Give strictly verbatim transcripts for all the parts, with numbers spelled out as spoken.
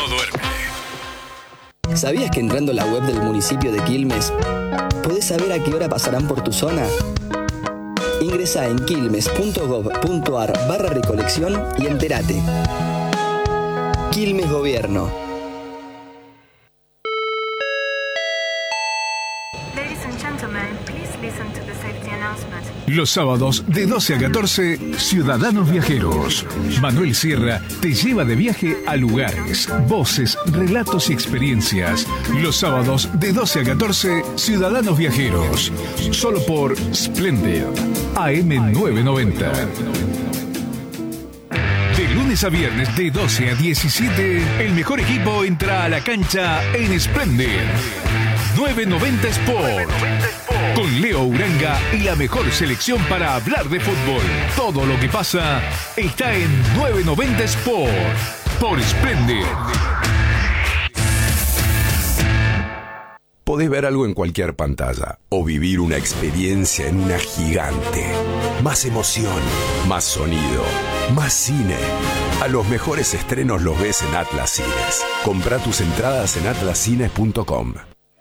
duerme. ¿Sabías que entrando a la web del municipio de Quilmes podés saber a qué hora pasarán por tu zona? Ingresá en quilmes.gov.ar barra recolección y entérate. Quilmes Gobierno. Ladies and gentlemen, please listen to the safety announcement. Los sábados de doce a catorce, Ciudadanos Viajeros. Manuel Sierra te lleva de viaje a lugares, voces, relatos y experiencias. Los sábados de doce a catorce, Ciudadanos Viajeros. Solo por Splendid, A M novecientos noventa. De lunes a viernes de doce a diecisiete, el mejor equipo entra a la cancha en Splendid. novecientos noventa Sport. Con Leo Uranga y la mejor selección para hablar de fútbol. Todo lo que pasa está en novecientos noventa Sport. Por Splendid. Podés ver algo en cualquier pantalla o vivir una experiencia en una gigante. Más emoción, más sonido, más cine. A los mejores estrenos los ves en Atlas Cines. Comprá tus entradas en atlas cines punto com.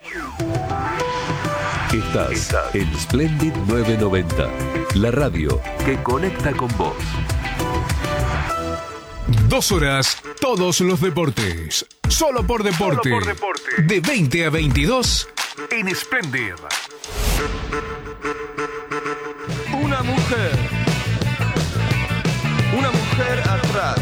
Estás en Splendid novecientos noventa, la radio que conecta con vos. Dos horas, todos los deportes. Solo por deporte. Solo por deporte. De veinte a veintidós en Splendid. Una mujer. Una mujer atrás.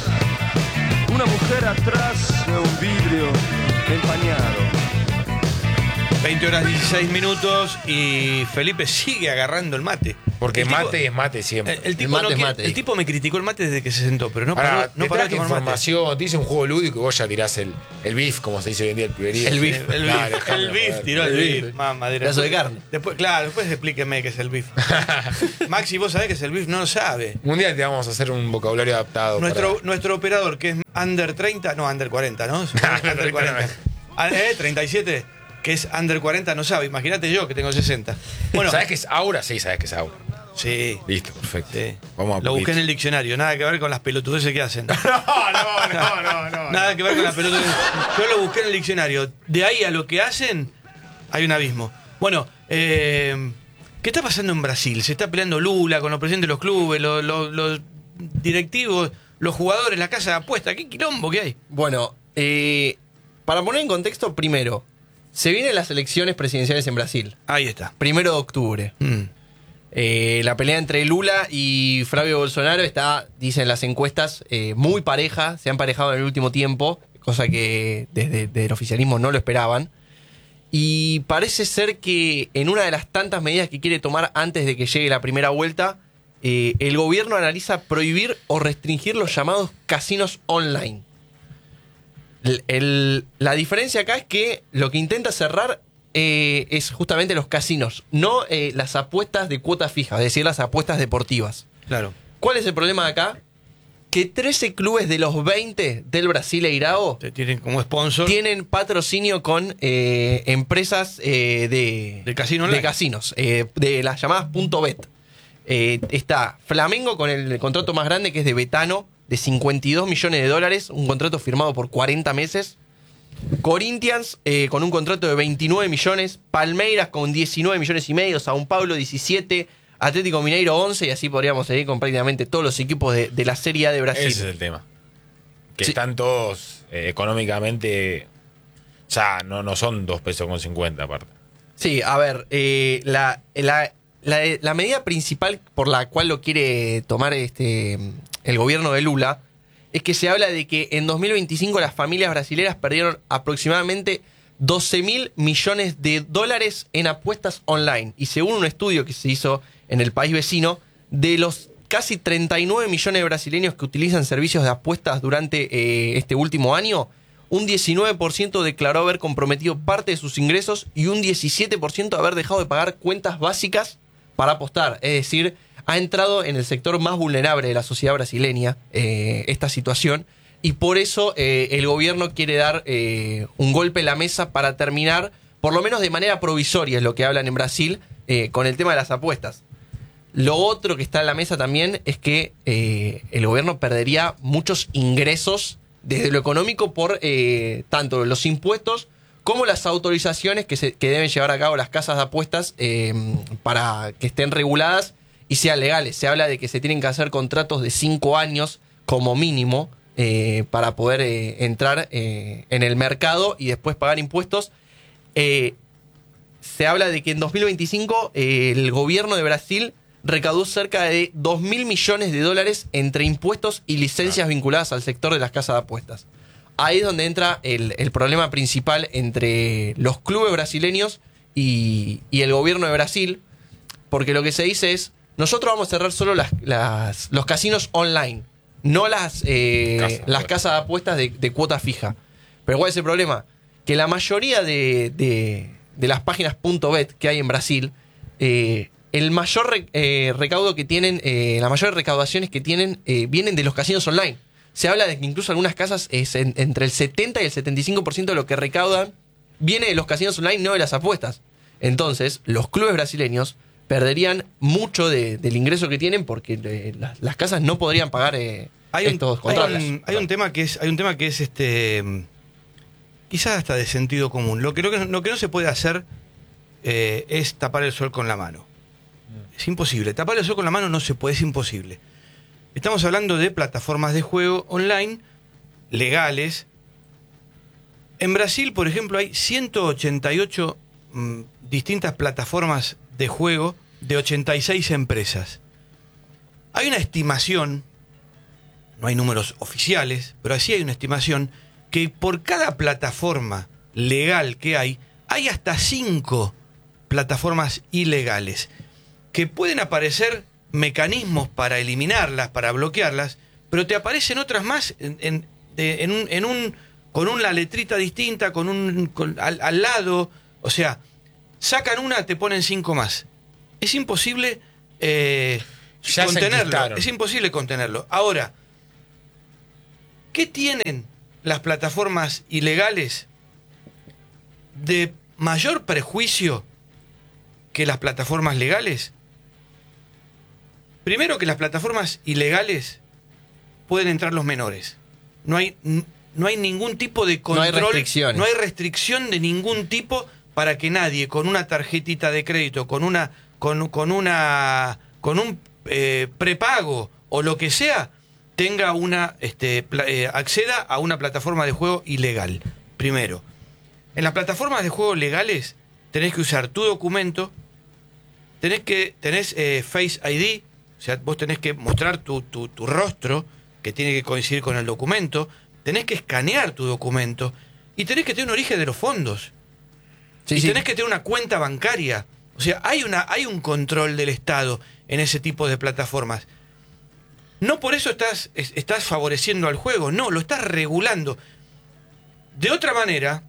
Una mujer atrás de un vidrio empañado. veinte horas dieciséis minutos y Felipe sigue agarrando el mate. Porque el tipo, mate es mate siempre. El, el, tipo el, mate no, es mate. El tipo me criticó el mate desde que se sentó, pero no Ahora, paró, no te paró de traje tomar información, mate. te hice un juego lúdico y vos ya tirás el, el beef, como se dice hoy en día el piberío. El beef, el beef, Dale, el beef, tiró el beef, mamá. Pedazo de carne. Después, claro, después explíqueme qué es el beef. Maxi, vos sabés qué es el beef, no lo sabe. Un día te vamos a hacer un vocabulario adaptado. Nuestro, para... nuestro operador, que es under treinta, no, under cuarenta, ¿no? under cuarenta. ¿Eh? treinta y siete, que es under cuarenta, no sabe. Imagínate yo, que tengo sesenta. Bueno, ¿sabés qué es aura? Sí, sabés qué es aura. Sí. Listo, perfecto. Sí. Vamos a Lo busqué en el diccionario, nada que ver con las pelotudeces que hacen. no, no, no, no, no. Nada que ver con las pelotudeces. Yo lo busqué en el diccionario. De ahí a lo que hacen, hay un abismo. Bueno, eh, ¿qué está pasando en Brasil? Se está peleando Lula con los presidentes de los clubes, los, los, los directivos, los jugadores, la casa de apuesta. ¿Qué quilombo que hay? Bueno, eh, para poner en contexto, primero, se vienen las elecciones presidenciales en Brasil. Ahí está. Primero de octubre. Mm. Eh, la pelea entre Lula y Flavio Bolsonaro está, dicen las encuestas, eh, muy pareja. Se han parejado en el último tiempo, cosa que desde, desde el oficialismo no lo esperaban. Y parece ser que en una de las tantas medidas que quiere tomar antes de que llegue la primera vuelta, eh, el gobierno analiza prohibir o restringir los llamados casinos online. El, el, la diferencia acá es que lo que intenta cerrar eh, es justamente los casinos, no eh, las apuestas de cuota fija, es decir, las apuestas deportivas. Claro. ¿Cuál es el problema de acá? Que trece clubes de los veinte del Brasileirao Te tienen como sponsor. tienen patrocinio con eh, empresas eh, de, de, casino online. de casinos, eh, de las llamadas punto bet. Eh, está Flamengo con el contrato más grande, que es de Betano, de cincuenta y dos millones de dólares, un contrato firmado por cuarenta meses. Corinthians eh, con un contrato de veintinueve millones, Palmeiras con diecinueve millones y medio, Sao Paulo diecisiete, Atlético Mineiro once, y así podríamos seguir con prácticamente todos los equipos de, de la Serie A de Brasil. Ese es el tema. Que sí. Están todos eh, económicamente. Ya no, no son dos pesos con cincuenta aparte. Sí, a ver, eh, la, la, la, la medida principal por la cual lo quiere tomar este el gobierno de Lula es que se habla de que en dos mil veinticinco las familias brasileñas perdieron aproximadamente doce mil millones de dólares en apuestas online. Y según un estudio que se hizo en el país vecino, de los casi treinta y nueve millones de brasileños que utilizan servicios de apuestas durante eh, este último año, un diecinueve por ciento declaró haber comprometido parte de sus ingresos y un diecisiete por ciento haber dejado de pagar cuentas básicas para apostar. Es decir, ha entrado en el sector más vulnerable de la sociedad brasileña eh, esta situación, y por eso eh, el gobierno quiere dar eh, un golpe en la mesa para terminar, por lo menos de manera provisoria, es lo que hablan en Brasil, eh, con el tema de las apuestas. Lo otro que está en la mesa también es que eh, el gobierno perdería muchos ingresos desde lo económico por eh, tanto los impuestos como las autorizaciones que, se, que deben llevar a cabo las casas de apuestas eh, para que estén reguladas y sean legales. Se habla de que se tienen que hacer contratos de cinco años como mínimo eh, para poder eh, entrar eh, en el mercado y después pagar impuestos. Eh, se habla de que en dos mil veinticinco eh, el gobierno de Brasil recaudó cerca de dos mil millones de dólares entre impuestos y licencias vinculadas al sector de las casas de apuestas. Ahí es donde entra el, el problema principal entre los clubes brasileños y, y el gobierno de Brasil, porque lo que se dice es, nosotros vamos a cerrar solo las, las, los casinos online, no las, eh, Casa, las casas de apuestas de, de cuota fija. Pero ¿cuál es el problema? Que la mayoría de, de, de las páginas .bet que hay en Brasil, eh, el mayor re, eh, recaudo que tienen, eh, las mayores recaudaciones que tienen eh, vienen de los casinos online. Se habla de que incluso algunas casas es en, entre el setenta y el setenta y cinco por ciento de lo que recaudan viene de los casinos online, no de las apuestas. Entonces, los clubes brasileños perderían mucho de, del ingreso que tienen porque eh, las, las casas no podrían pagar eh, hay un, estos contratos. Hay un, hay un tema que es, hay un tema que es este quizás hasta de sentido común. Lo que, lo que, lo que no se puede hacer eh, es tapar el sol con la mano. Es imposible. Tapar el sol con la mano no se puede, es imposible. Estamos hablando de plataformas de juego online legales. En Brasil, por ejemplo, hay ciento ochenta y ocho mm, distintas plataformas de juego de ochenta y seis empresas. Hay una estimación, no hay números oficiales, pero así hay una estimación, que por cada plataforma legal que hay, hay hasta cinco plataformas ilegales, que pueden aparecer mecanismos para eliminarlas, para bloquearlas, pero te aparecen otras más en, en, en, un, en un, con una letrita distinta, con un con, al, al lado. O sea, sacan una, te ponen cinco más. Es imposible eh, contenerlo. Es imposible contenerlo. Ahora, ¿qué tienen las plataformas ilegales de mayor prejuicio que las plataformas legales? Primero, que las plataformas ilegales pueden entrar los menores. No hay, no hay ningún tipo de control. No hay restricciones. No hay restricción de ningún tipo para que nadie con una tarjetita de crédito, con una, con, con una, con un eh, prepago o lo que sea, tenga una, este, eh, acceda a una plataforma de juego ilegal. Primero, en las plataformas de juego legales tenés que usar tu documento, tenés que tenés eh, Face I D. O sea, vos tenés que mostrar tu, tu, tu rostro, que tiene que coincidir con el documento, tenés que escanear tu documento y tenés que tener un origen de los fondos. Sí, y sí. Tenés que tener una cuenta bancaria. O sea, hay, una, hay un control del Estado en ese tipo de plataformas. No por eso estás, estás favoreciendo al juego, no, lo estás regulando. De otra manera,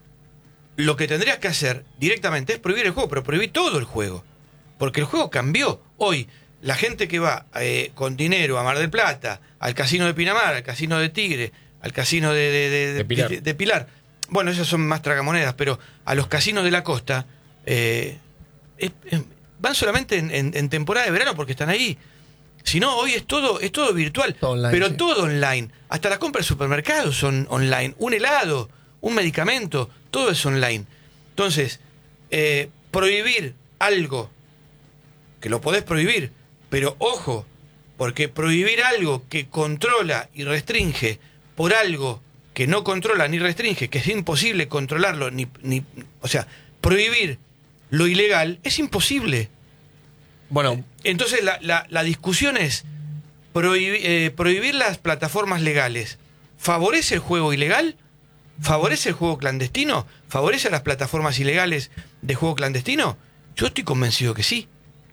lo que tendrías que hacer directamente es prohibir el juego, pero prohibir todo el juego. Porque el juego cambió. Hoy, la gente que va eh, con dinero a Mar del Plata, al casino de Pinamar, al casino de Tigre, al casino de, de, de, de, Pilar. de, de Pilar, bueno, esos son más tragamonedas, pero a los casinos de la costa eh, es, es, van solamente en, en, en temporada de verano porque están ahí. Si no, hoy es todo, es todo virtual, todo online, pero sí. Todo online. Hasta las compras de supermercados son online. Un helado, un medicamento, todo es online. Entonces, eh, prohibir algo, que lo podés prohibir, pero ojo, porque prohibir algo que controla y restringe por algo que no controla ni restringe, que es imposible controlarlo, ni, ni, o sea, prohibir lo ilegal es imposible. Bueno, entonces la, la, la discusión es prohibir, eh, prohibir las plataformas legales. ¿Favorece el juego ilegal? ¿Favorece el juego clandestino? ¿Favorece a las plataformas ilegales de juego clandestino? Yo estoy convencido que sí.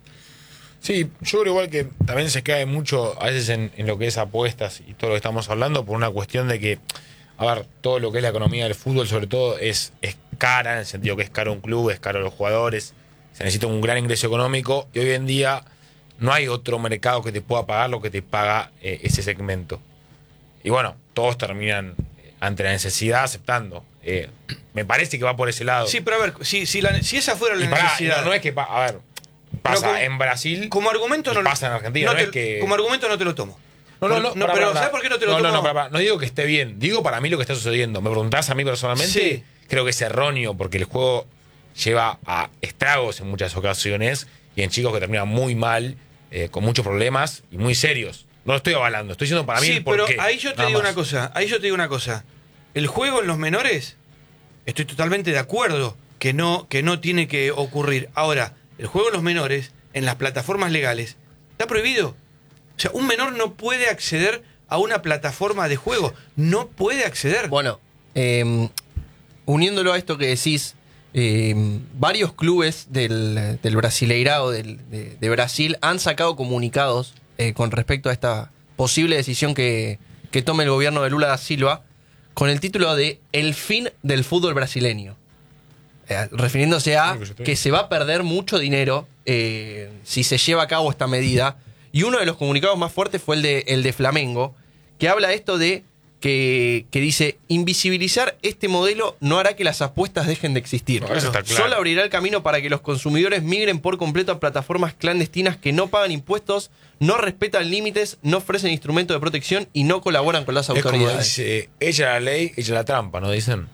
Sí, yo creo igual que también se cae mucho a veces en, en lo que es apuestas y todo lo que estamos hablando por una cuestión de que, a ver, todo lo que es la economía del fútbol sobre todo es, es cara, en el sentido que es caro un club, es caro los jugadores, se necesita un gran ingreso económico y hoy en día no hay otro mercado que te pueda pagar lo que te paga eh, ese segmento. Y bueno, todos terminan ante la necesidad aceptando. Eh, me parece que va por ese lado. Sí, pero a ver, si, si, la, si esa fuera la y para, necesidad... No, no es que... A ver... Pasa como, en Brasil como argumento no pasa en Argentina. No no te, es que... Como argumento no te lo tomo. No, no, no, no pará, pero pará, ¿sabes por qué no te lo no, tomo? no, no, pará, pará. No digo que esté bien, digo para mí lo que está sucediendo. Me preguntás a mí personalmente, Sí. creo que es erróneo porque el juego lleva a estragos en muchas ocasiones y en chicos que terminan muy mal, eh, con muchos problemas y muy serios. No lo estoy avalando, estoy diciendo para mí Sí, el por pero qué, ahí yo te nada digo más. una cosa, ahí yo te digo una cosa. El juego en los menores, estoy totalmente de acuerdo que no, que no tiene que ocurrir. Ahora, el juego en los menores, en las plataformas legales, está prohibido. O sea, un menor no puede acceder a una plataforma de juego. No puede acceder. Bueno, eh, uniéndolo a esto que decís, eh, varios clubes del, del Brasileirao del, de, de Brasil han sacado comunicados eh, con respecto a esta posible decisión que, que tome el gobierno de Lula da Silva con el título de El fin del fútbol brasileño. Eh, refiriéndose a que se va a perder mucho dinero eh, si se lleva a cabo esta medida. Y uno de los comunicados más fuertes fue el de, el de Flamengo, que habla esto de que, que dice, invisibilizar este modelo no hará que las apuestas dejen de existir. No, eso está claro. Solo abrirá el camino para que los consumidores migren por completo a plataformas clandestinas que no pagan impuestos, no respetan límites, no ofrecen instrumentos de protección y no colaboran con las Es como autoridades. dice, ella la ley, ella la trampa, ¿no dicen?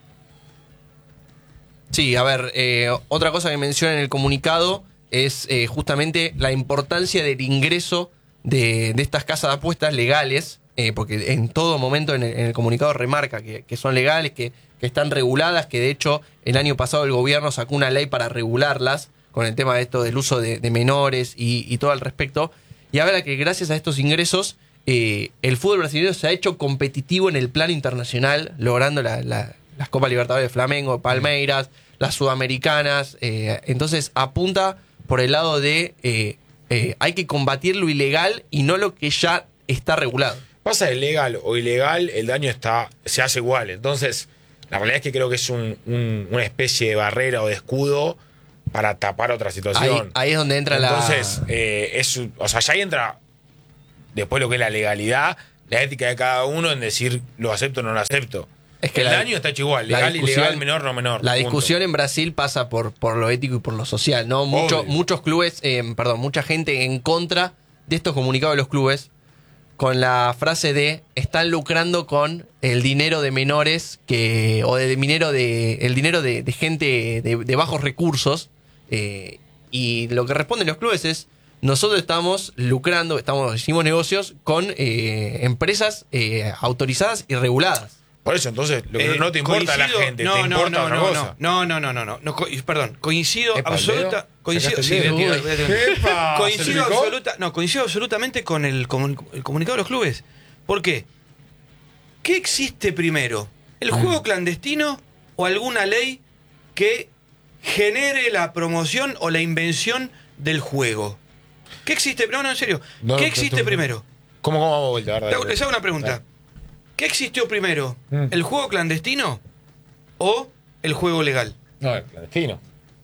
Sí, a ver, eh, otra cosa que menciona en el comunicado es eh, justamente la importancia del ingreso de, de estas casas de apuestas legales, eh, porque en todo momento en el, en el comunicado remarca que, que son legales, que, que están reguladas, que de hecho el año pasado el gobierno sacó una ley para regularlas, con el tema de esto del uso de, de menores y, y todo al respecto, y habla que gracias a estos ingresos eh, el fútbol brasileño se ha hecho competitivo en el plano internacional, logrando la, la, las Copas Libertadores de Flamengo, Palmeiras, las Sudamericanas, eh, entonces apunta por el lado de eh, eh, hay que combatir lo ilegal y no lo que ya está regulado. Pasa de legal o ilegal, el daño está se hace igual. Entonces, la realidad es que creo que es un, un, una especie de barrera o de escudo para tapar otra situación. Ahí, ahí es donde entra Entonces, la... eh, es, o sea, ya ahí entra después lo que es la legalidad, la ética de cada uno en decir lo acepto o no lo acepto. Es que el la- daño está hecho igual, la legal, discusión- ilegal, menor, no menor. La punto. discusión en Brasil pasa por, por lo ético y por lo social, ¿no? Mucho, Obvio. muchos clubes, eh, perdón, mucha gente en contra de estos comunicados de los clubes con la frase de están lucrando con el dinero de menores que o de dinero de el dinero de, de gente de, de bajos recursos eh, y lo que responden los clubes es nosotros estamos lucrando, estamos hicimos negocios con eh, empresas eh, autorizadas y reguladas. Por eso, entonces, lo que Eh, no te importa a la coincido- gente, no, te no, importa no, otra no, cosa. No, no, no, no, no, no, co- perdón, coincido Epa, absoluta, Leo, coincido, sacaste sí, el dedo. voy a tirar, voy a tirar. Epa, coincido ¿se picó? absoluta, no, coincido absolutamente con el, comun- el comunicado de los clubes. ¿Por qué? ¿Qué existe primero? ¿El juego clandestino o alguna ley que genere la promoción o la invención del juego? ¿Qué existe? No, no, en serio. No, ¿Qué no, existe tú- primero? ¿Cómo, cómo vamos a vuelta? verdad? Te hago- Les hago una pregunta. ¿Qué existió primero? Mm. ¿El juego clandestino o el juego legal? No, el clandestino.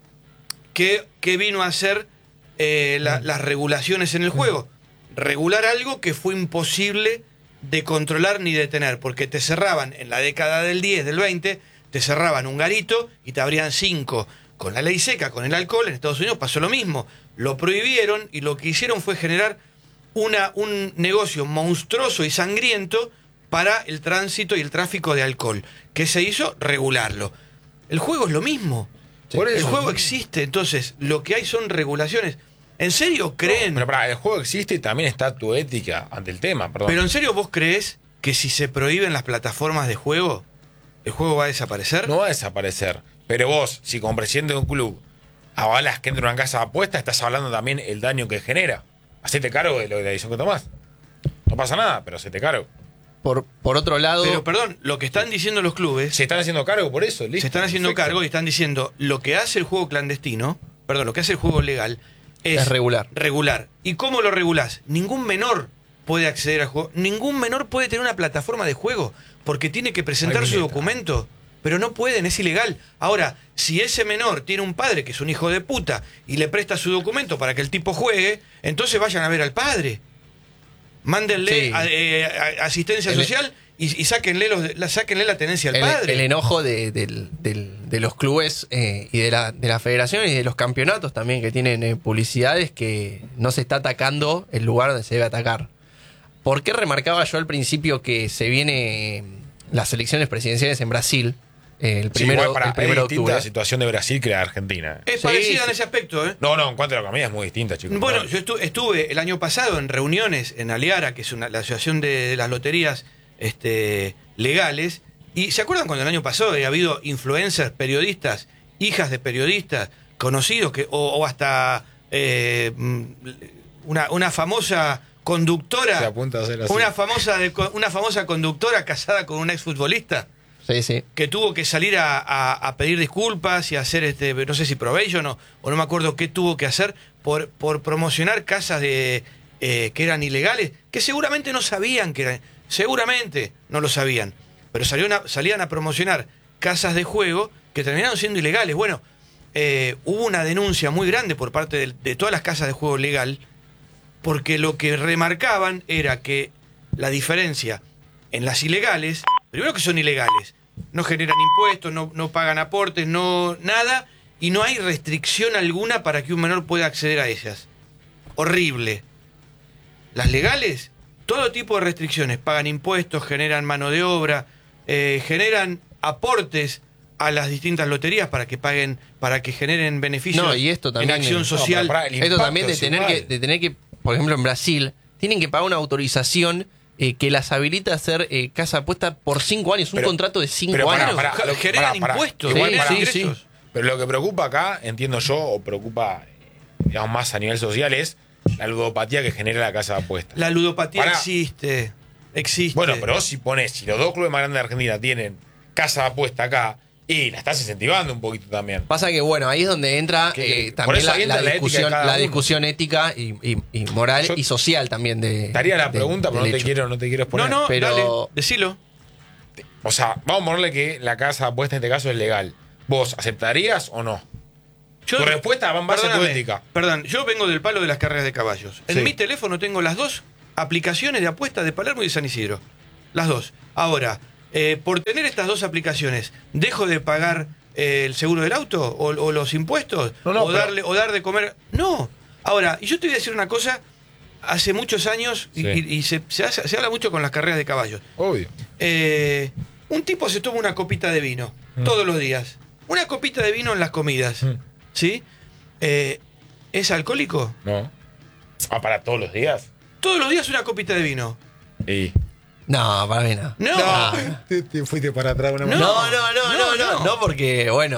¿Qué, qué vino a hacer eh, la- las regulaciones en el juego? Regular algo que fue imposible de controlar ni detener, porque te cerraban en la década del diez, del veinte, te cerraban un garito y te abrían cinco. Con la ley seca, con el alcohol, en Estados Unidos pasó lo mismo. Lo prohibieron y lo que hicieron fue generar una, un negocio monstruoso y sangriento para el tránsito y el tráfico de alcohol. ¿Qué se hizo? Regularlo. El juego es lo mismo. Por El eso. juego existe, entonces lo que hay son regulaciones. ¿En serio creen? Pero para, el juego existe y también está tu ética ante el tema, perdón. ¿Pero en serio vos crees que si se prohíben las plataformas de juego, el juego va a desaparecer? No va a desaparecer. Pero vos, si como presidente de un club avalas que entre una casa de apuestas, estás hablando también el daño que genera. Hacete cargo de lo de la decisión que tomás. No pasa nada, pero hacete cargo. Por, por otro lado, Pero perdón, lo que están diciendo los clubes, Se están haciendo cargo por eso, listo. se están haciendo perfecto. cargo y están diciendo lo que hace el juego clandestino, perdón, lo que hace el juego legal es, Es regular. Regular. ¿Y cómo lo regulás? Ningún menor puede acceder al juego, ningún menor puede tener una plataforma de juego porque tiene que presentar Ay, su neta. documento. Pero no pueden, es ilegal. Ahora, si ese menor tiene un padre que es un hijo de puta y le presta su documento para que el tipo juegue, entonces vayan a ver al padre. Mándenle Sí. a- eh, a- asistencia El- social y, y sáquenle, los, la, sáquenle la tenencia al el, padre. el enojo de, del- del- de los clubes eh, y de la, de la federación y de los campeonatos también que tienen eh, publicidades que no se está atacando el lugar donde se debe atacar. ¿por qué remarcaba yo al principio que se viene las elecciones presidenciales en Brasil? eh, el Sí, primero, igual para, el primero es de distinta octubre. la situación de Brasil que la de Argentina. Es Sí, parecida sí. en ese aspecto, ¿eh? No, no, en cuanto a la economía es muy distinta, chicos. Bueno, No. yo estu- estuve el año pasado en reuniones en Aliara, que es una, la asociación de, de las loterías este, legales, y ¿se acuerdan cuando el año pasado había habido influencers, periodistas, hijas de periodistas, conocidos, que o, o hasta eh, mm, una, una famosa conductora, Se apunta a hacer así. una famosa, de- una famosa conductora casada con un exfutbolista? Sí, sí. Que tuvo que salir a, a- a pedir disculpas y hacer, este no sé si probation o, o no me acuerdo qué tuvo que hacer por, por promocionar casas de eh, que eran ilegales, que seguramente no sabían que eran, seguramente no lo sabían, pero salieron a- salían a promocionar casas de juego que terminaron siendo ilegales. Bueno, eh, hubo una denuncia muy grande por parte de, de todas las casas de juego legal, porque lo que remarcaban era que la diferencia en las ilegales, primero que son ilegales, no generan impuestos, no, no pagan aportes, no nada, y no hay restricción alguna para que un menor pueda acceder a ellas. Horrible. Las legales, todo tipo de restricciones, pagan impuestos, generan mano de obra, eh, generan aportes a las distintas loterías para que paguen, para que generen beneficios No, y esto también en acción es- social. No, pero pará, el Esto impacto también de es tener, igual. que, de tener que, por ejemplo, en Brasil, tienen que pagar una autorización eh, que las habilita a hacer eh, casa apuesta por cinco años, un Pero- contrato de cinco pero pará, años. pará, Claro, lo- generan pará, pará. impuestos, Igual, Sí, pará. sí, ingresos. sí. Pero lo que preocupa acá, entiendo yo, o preocupa, eh, digamos, más a nivel social, es la ludopatía que genera la casa de apuestas. La ludopatía Pará. existe, existe. Bueno, pero vos si pones, si los dos clubes más grandes de Argentina tienen casa de apuesta acá, y la estás incentivando un poquito también. Pasa que, bueno, ahí es donde entra Que- eh, por también eso la, ahí entra la la ética de discusión, cada la uno. discusión ética y, y- y moral Yo- y social también de. Daría la de- pregunta, pero del no te hecho. quiero, no te quiero no, exponer. no, pero- dale, decilo. O sea, vamos a ponerle que la casa de apuesta en este caso es legal. ¿Vos aceptarías o no? Yo- Tu respuesta va en base a tu Perdóname, ética. Perdón, yo vengo del palo de las carreras de caballos. En Sí. mi teléfono tengo las dos aplicaciones de apuesta de Palermo y de San Isidro. Las dos. Ahora, eh, por tener estas dos aplicaciones, ¿dejo de pagar eh, el seguro del auto o, o los impuestos? No, no, o, pero- darle, o dar de comer. No. Ahora, y yo te voy a decir una cosa. Hace muchos años, y, Sí. y- y se, se hace- se habla mucho con las carreras de caballos. Obvio. Eh, un tipo se toma una copita de vino Mm. todos los días. Una copita de vino en las comidas. Mm. ¿Sí? Eh, ¿Es alcohólico? ¿No? Ah, para todos los días. Todos los días una copita de vino. Y. No, para mí no. No. No, Te, te fuiste para atrás una no, No, no, no, no, no, no, no. no, porque, bueno.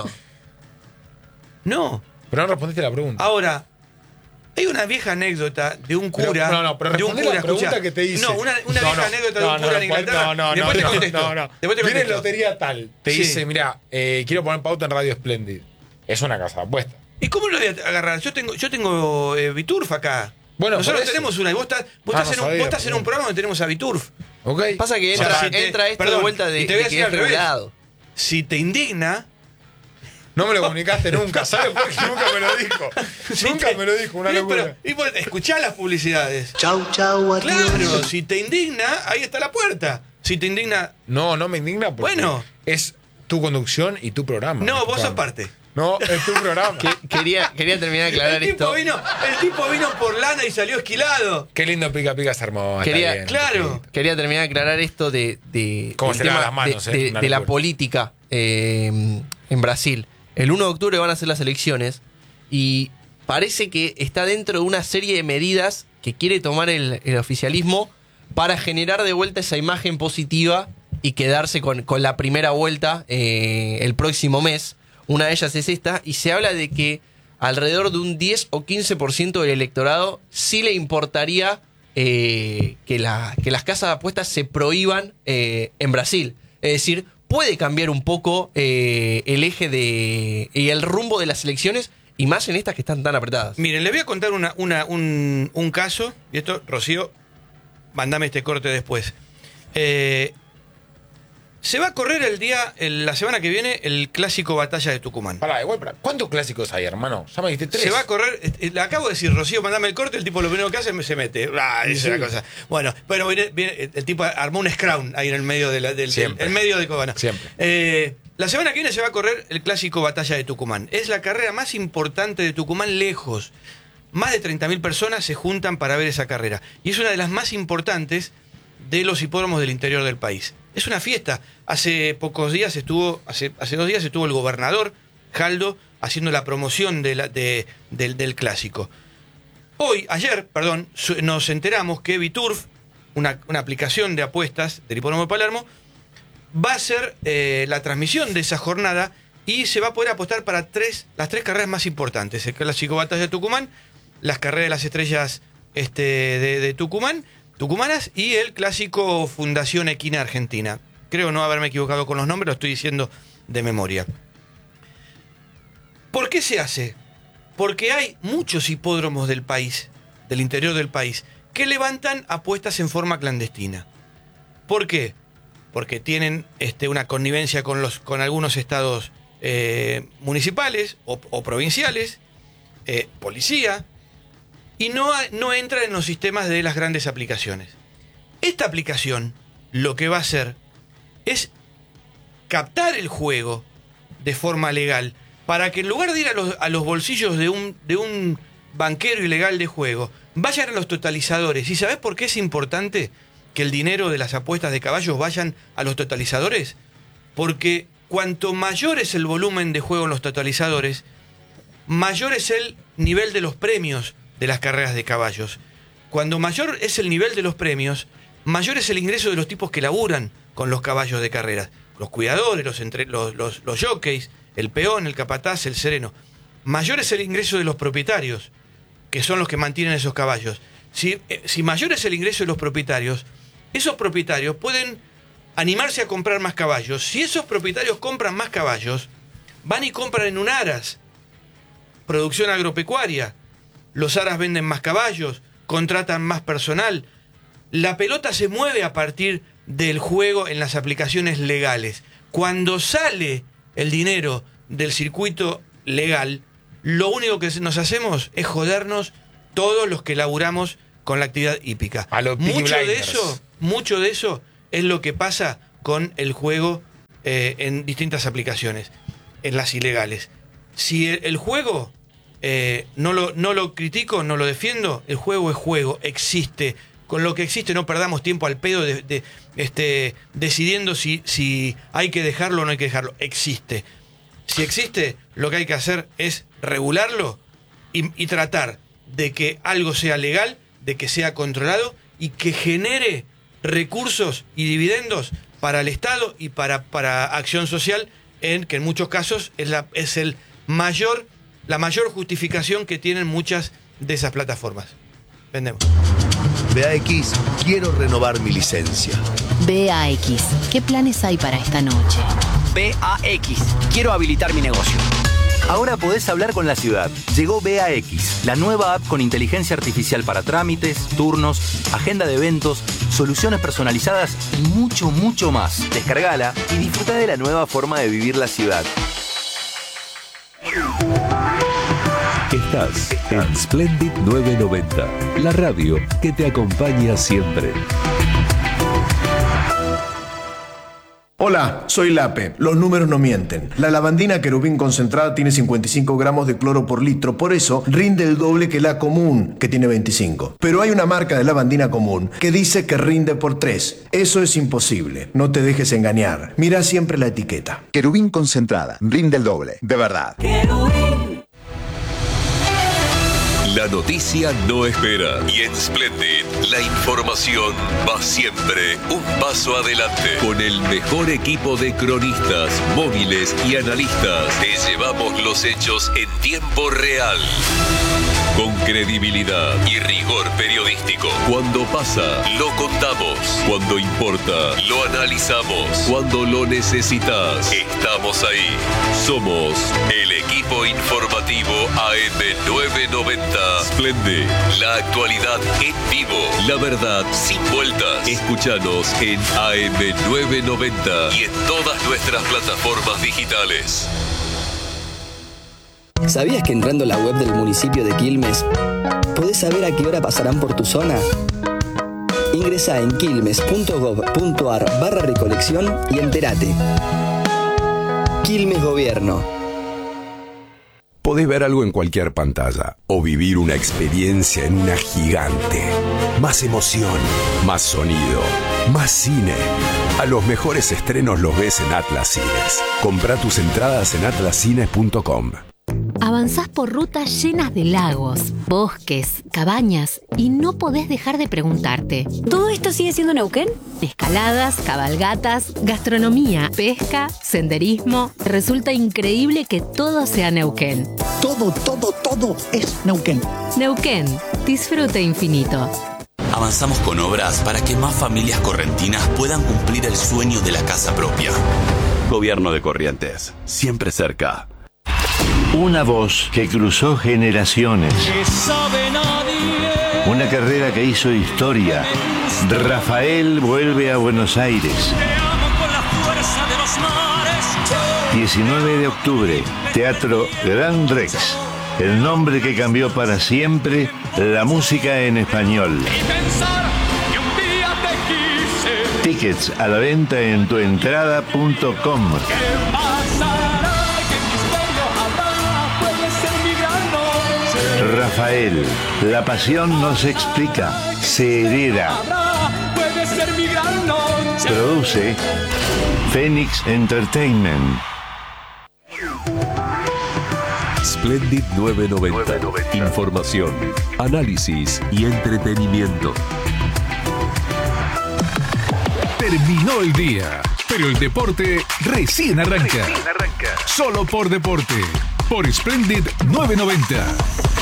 No. Pero no respondiste la pregunta. Ahora, hay una vieja anécdota de un Pero- cura. no, no, pero de un respondé cura, la pregunta escuchá. que te hice. No, una, una No, vieja no, anécdota de no, un no, cura en ¿cuál? Inglaterra. No, no, Después no, te no, contesto. no, no. Después te Viene contesto. lotería tal. Te Sí. dice, mira, eh, quiero poner pauta en Radio Splendid. Es una casa de apuesta. ¿Y cómo lo voy a agarrar? Yo tengo, yo tengo eh, Biturf acá. Bueno, Nosotros por eso. tenemos una. Y vos estás, vos Ah, estás, no en, un, sabía, vos estás en un perdón. programa donde tenemos a Biturf. ¿Ok? Pasa que O sea, entra, si te- entra esto perdón, de vuelta de, y te voy a de que decir es al revés. regulado. Si te indigna, No me lo comunicaste nunca. ¿Sabes por qué nunca me lo dijo? si Nunca te- me lo dijo, una Sí, locura. pero- y por- escuchá las publicidades. Chau, chau, adiós. Claro, si te indigna, ahí está la puerta. Si te indigna, No, no me indigna porque Bueno. es tu conducción y tu programa. no, vos Disculpame. aparte. No, es tu programa. Que- quería, quería terminar de aclarar El tipo, esto. vino, el tipo vino por lana y salió esquilado. Qué lindo pica pica se armó. está Quería- bien, claro. poquito. Quería terminar de aclarar esto de, de, Cómo del se lavan tema las manos, de, eh, de- una de la locura. política eh, en Brasil. El uno de octubre van a ser las elecciones y parece que está dentro de una serie de medidas que quiere tomar el, el oficialismo para generar de vuelta esa imagen positiva y quedarse con, con la primera vuelta eh, el próximo mes. Una de ellas es esta, y se habla de que alrededor de un diez o quince por ciento del electorado sí le importaría eh, que, la, que las casas de apuestas se prohíban eh, en Brasil. Es decir, puede cambiar un poco eh, el eje de y el rumbo de las elecciones, y más en estas que están tan apretadas. Miren, les voy a contar una, una, un, un caso, y esto, Rocío, mandame este corte después. Eh, se va a correr el día, el- la semana que viene, el clásico Batalla de Tucumán. Pará, igual, pará. ¿Cuántos clásicos hay, hermano? Ya me dijiste tres. Se va a correr, eh, le acabo de decir, Rocío, mandame el corte, el tipo lo primero que hace se mete. Ah, Sí, dice sí. la cosa. Bueno, pero viene, viene- el tipo armó un scrum ahí en el medio de la, del, Siempre. el medio de Cobana. Siempre. Eh, la semana que viene se va a correr el clásico Batalla de Tucumán. Es la carrera más importante de Tucumán lejos. más de treinta mil personas se juntan para ver esa carrera. Y es una de las más importantes de los hipódromos del interior del país. Es una fiesta. Hace pocos días estuvo, hace, hace dos días estuvo el gobernador Jaldo haciendo la promoción de la, de, del, del clásico. Hoy, ayer, perdón, nos enteramos que Biturf, una, una aplicación de apuestas del hipódromo de Palermo, va a hacer eh, la transmisión de esa jornada y se va a poder apostar para tres, las tres carreras más importantes. El Clásico Batalla de Tucumán, las carreras de las estrellas este, de, de Tucumán, tucumanas, y el Clásico Fundación Equina Argentina. Creo no haberme equivocado con los nombres, lo estoy diciendo de memoria. ¿Por qué se hace? Porque hay muchos hipódromos del país, del interior del país, que levantan apuestas en forma clandestina. ¿Por qué? Porque tienen este, una connivencia con, los, con algunos estados eh, municipales o, o provinciales, eh, policía, y no, no entran en los sistemas de las grandes aplicaciones. Esta aplicación lo que va a hacer es captar el juego de forma legal, para que en lugar de ir a los, a los bolsillos de un, de un banquero ilegal de juego, vayan a los totalizadores. ¿Y sabés por qué es importante que el dinero de las apuestas de caballos vayan a los totalizadores? Porque cuanto mayor es el volumen de juego en los totalizadores, mayor es el nivel de los premios de las carreras de caballos. Cuando mayor es el nivel de los premios, mayor es el ingreso de los tipos que laburan con los caballos de carreras. Los cuidadores, los, entre, los, los, los jockeys, el peón, el capataz, el sereno. Mayor es el ingreso de los propietarios, que son los que mantienen esos caballos. Si, eh, si mayor es el ingreso de los propietarios, esos propietarios pueden animarse a comprar más caballos. Si esos propietarios compran más caballos, van y compran en un aras, producción agropecuaria. Los aras venden más caballos, contratan más personal. La pelota se mueve a partir del juego en las aplicaciones legales. Cuando sale el dinero del circuito legal, lo único que nos hacemos es jodernos todos los que laburamos con la actividad hípica. A los mucho de eso, mucho de eso es lo que pasa con el juego eh, en distintas aplicaciones, en las ilegales. Si el, el juego eh, no lo, no lo critico, no lo defiendo, el juego es juego, existe. Con lo que existe no perdamos tiempo al pedo de, de, este, decidiendo si, si hay que dejarlo o no hay que dejarlo. Existe. Si existe, lo que hay que hacer es regularlo y, y tratar de que algo sea legal, de que sea controlado y que genere recursos y dividendos para el Estado y para, para acción social, en que en muchos casos es, la, es el mayor, la mayor justificación que tienen muchas de esas plataformas. Vendemos. B A X, quiero renovar mi licencia. B A X, ¿qué planes hay para esta noche? B A X, quiero habilitar mi negocio. Ahora podés hablar con la ciudad. Llegó B A X, la nueva app con inteligencia artificial para trámites, turnos, agenda de eventos, soluciones personalizadas y mucho, mucho más. Descargala y disfruta de la nueva forma de vivir la ciudad. Estás en Splendid novecientos noventa, la radio que te acompaña siempre. Hola, soy Lape. Los números no mienten. La lavandina querubín concentrada tiene cincuenta y cinco gramos de cloro por litro, por eso rinde el doble que la común, que tiene veinticinco. Pero hay una marca de lavandina común que dice que rinde por tres. Eso es imposible. No te dejes engañar. Mira siempre la etiqueta. Querubín concentrada, rinde el doble, de verdad. Querubín. La noticia no espera y en Splendid la información va siempre un paso adelante. Con el mejor equipo de cronistas, móviles y analistas, te llevamos los hechos en tiempo real. Con credibilidad y rigor periodístico. Cuando pasa, lo contamos. Cuando importa, lo analizamos. Cuando lo necesitas, estamos ahí. Somos el equipo informativo A M novecientos noventa. Splendid, la actualidad en vivo. La verdad sin vueltas. Escúchanos en A M novecientos noventa y en todas nuestras plataformas digitales. ¿Sabías que entrando a la web del municipio de Quilmes podés saber a qué hora pasarán por tu zona? Ingresá en quilmes.gov.ar barra recolección y entérate. Quilmes Gobierno. Podés ver algo en cualquier pantalla o vivir una experiencia en una gigante. Más emoción, más sonido, más cine. A los mejores estrenos los ves en Atlas Cines. Compra tus entradas en atlas cines punto com. Avanzás por rutas llenas de lagos, bosques, cabañas y no podés dejar de preguntarte: ¿todo esto sigue siendo Neuquén? Escaladas, cabalgatas, gastronomía, pesca, senderismo. Resulta increíble que todo sea Neuquén. Todo, todo, todo es Neuquén. Neuquén, disfrute infinito. Avanzamos con obras para que más familias correntinas puedan cumplir el sueño de la casa propia. Gobierno de Corrientes, siempre cerca. Una voz que cruzó generaciones. Una carrera que hizo historia. Rafael vuelve a Buenos Aires. diecinueve de octubre, Teatro Gran Rex. El nombre que cambió para siempre la música en español. Tickets a la venta en tuentrada punto com. Rafael, la pasión no se explica, se hereda. Produce Phoenix Entertainment. Splendid novecientos noventa. Información, análisis y entretenimiento. Terminó el día, pero el deporte recién arranca. Recién arranca. Solo por deporte. Por Splendid novecientos noventa.